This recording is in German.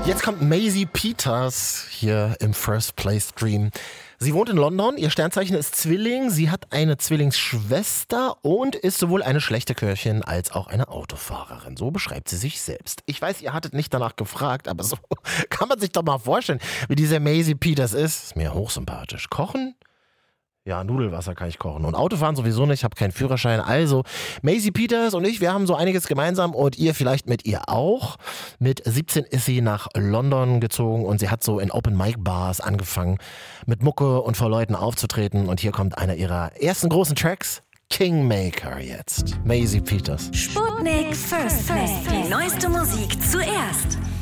Jetzt kommt Maisie Peters hier im First Place Stream. Sie wohnt in London, ihr Sternzeichen ist Zwilling, sie hat eine Zwillingsschwester und ist sowohl eine schlechte Köchin als auch eine Autofahrerin. So beschreibt sie sich selbst. Ich weiß, ihr hattet nicht danach gefragt, aber so kann man sich doch mal vorstellen, wie diese Maisie Peters ist. Ist mir hochsympathisch. Kochen? Ja, Nudelwasser kann ich kochen. Und Autofahren sowieso nicht, ich habe keinen Führerschein. Also, Maisie Peters und ich, wir haben so einiges gemeinsam und ihr vielleicht mit ihr auch. Mit 17 ist sie nach London gezogen und sie hat so in Open-Mic-Bars angefangen, mit Mucke und vor Leuten aufzutreten. Und hier kommt einer ihrer ersten großen Tracks, Kingmaker jetzt. Maisie Peters. Sputnik First Play. Die neueste Musik zuerst.